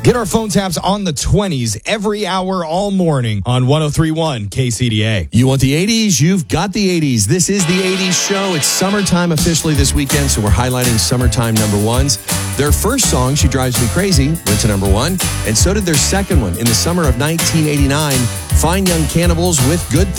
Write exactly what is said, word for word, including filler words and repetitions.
Get our phone taps on the twenties every hour all morning on one oh three point one K C D A. You want the eighties? You've got the eighties. This is the eighties show. It's summertime officially this weekend, so we're highlighting summertime number ones. Their first song, She Drives Me Crazy, went to number one, and so did their second one in the summer of nineteen eighty-nine, Fine Young Cannibals with Good Things.